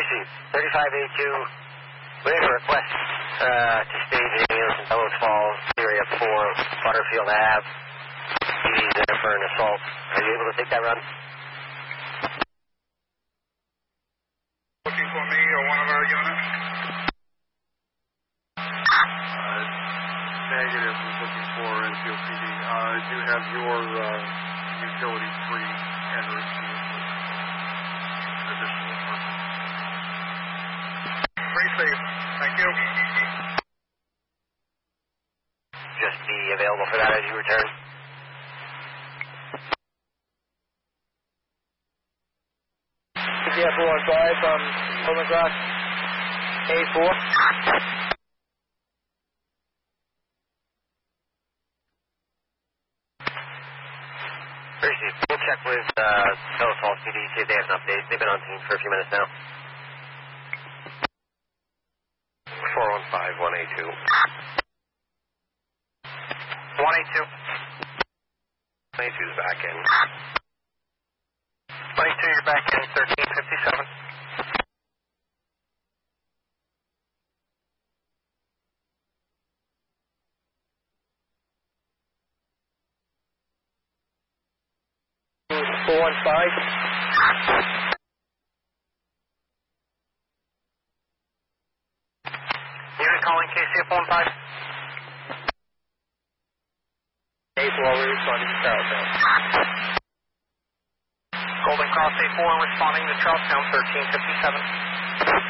Tracy, 3582, we have a request to stage an ambulance in Bellows Falls, area 4, Butterfield Ave. He's there for an assault. Are you able to take that run? Looking for me or one of our units? Negative is looking for Enfield PD. I do have your utility free and receive additional person. Pretty safe. Thank you. Just be available for that as you return. Yeah, 415 from Coleman Cross, A4. Tracy, we'll check with Bellows Falls PD, see if they have an update. They've been on scene for a few minutes now. 415-182. 182. 182's back in. 22, you're back in 1357. Unit calling KCF-15. A4, we're responding to Charlestown. Golden Cross A4 responding to Charlestown 1357.